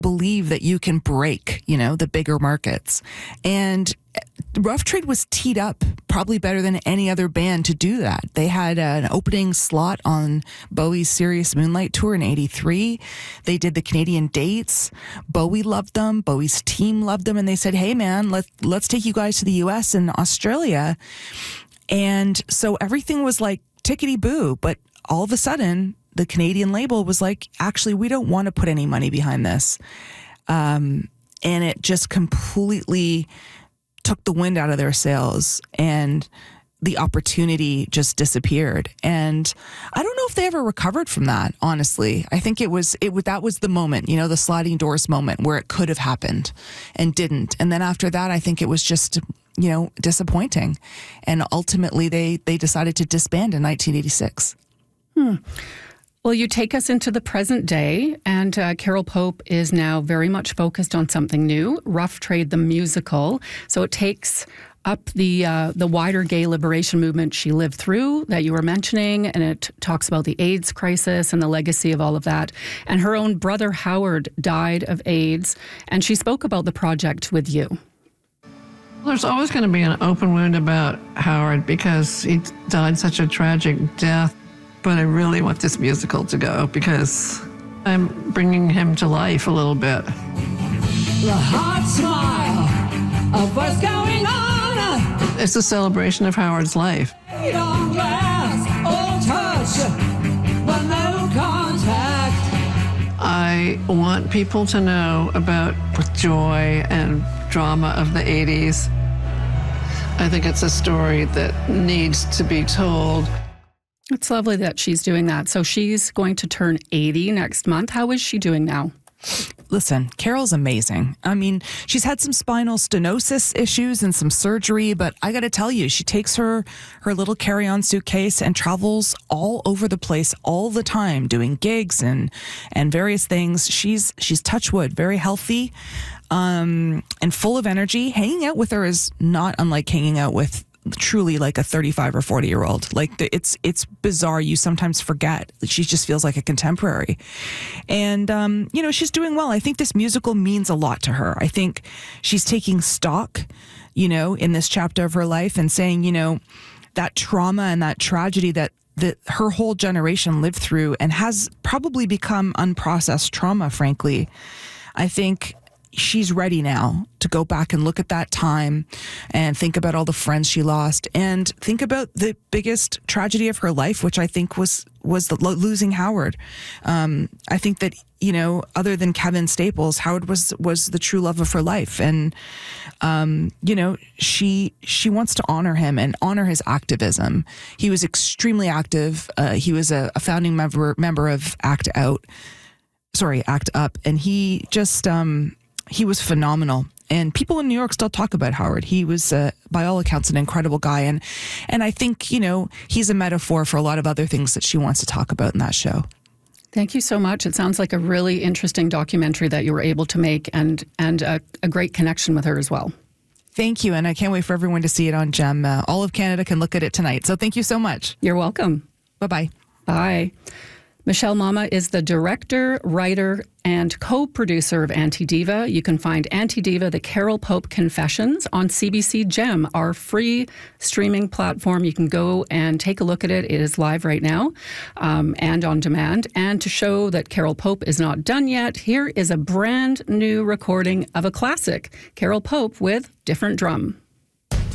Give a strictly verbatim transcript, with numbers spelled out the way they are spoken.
believe that you can break, you know, the bigger markets. And Rough Trade was teed up probably better than any other band to do that. They had an opening slot on Bowie's Serious Moonlight tour in eighty-three. They did the Canadian dates. Bowie loved them. Bowie's team loved them. And they said, hey, man, let, let's take you guys to the U S and Australia. And so everything was like tickety-boo. But all of a sudden, the Canadian label was like, actually, we don't want to put any money behind this. Um, and it just completely took the wind out of their sails, and the opportunity just disappeared. And I don't know if they ever recovered from that, honestly. I think it was, it was, that was the moment, you know, the sliding doors moment where it could have happened and didn't. And then after that, I think it was just, you know, disappointing. And ultimately they, they decided to disband in nineteen eighty-six. Hmm. Well, you take us into the present day, and uh, Carole Pope is now very much focused on something new, Rough Trade the musical. So it takes up the uh, the wider gay liberation movement she lived through that you were mentioning, and it talks about the AIDS crisis and the legacy of all of that. And her own brother Howard died of AIDS, and she spoke about the project with you. There's always going to be an open wound about Howard because he died such a tragic death. But I really want this musical to go because I'm bringing him to life a little bit. The hot smile of what's going on. It's a celebration of Howard's life. On glass, all touch, but no contact. I want people to know about the joy and drama of the eighties. I think it's a story that needs to be told. It's lovely that she's doing that. So she's going to turn eighty next month. How is she doing now? Listen, Carole's amazing. I mean, she's had some spinal stenosis issues and some surgery, but I got to tell you, she takes her her little carry-on suitcase and travels all over the place all the time, doing gigs and and various things. She's she's touch wood, very healthy, um, and full of energy. Hanging out with her is not unlike hanging out with truly like a thirty-five or forty year old. Like the, it's it's bizarre. You sometimes forget. She just feels like a contemporary. And, um, you know, she's doing well. I think this musical means a lot to her. I think she's taking stock, you know, in this chapter of her life and saying, you know, that trauma and that tragedy that that her whole generation lived through and has probably become unprocessed trauma, frankly. I think she's ready now to go back and look at that time and think about all the friends she lost and think about the biggest tragedy of her life, which I think was was the lo- losing Howard. Um, I think that, you know, other than Kevin Staples, Howard was was the true love of her life. And, um, you know, she she wants to honor him and honor his activism. He was extremely active. Uh, he was a, a founding member member of ACT Out. Sorry, ACT Up. And he just... Um, He was phenomenal. And people in New York still talk about Howard. He was, uh, by all accounts, an incredible guy. And and I think, you know, he's a metaphor for a lot of other things that she wants to talk about in that show. Thank you so much. It sounds like a really interesting documentary that you were able to make and, and a, a great connection with her as well. Thank you. And I can't wait for everyone to see it on GEM. Uh, all of Canada can look at it tonight. So thank you so much. You're welcome. Bye-bye. Bye. Michelle Mama is the director, writer, and co-producer of Anti-Diva. You can find Anti-Diva, the Carole Pope Confessions, on C B C GEM, our free streaming platform. You can go and take a look at it. It is live right now um, and on demand. And to show that Carole Pope is not done yet, here is a brand new recording of a classic, Carole Pope with Different Drum.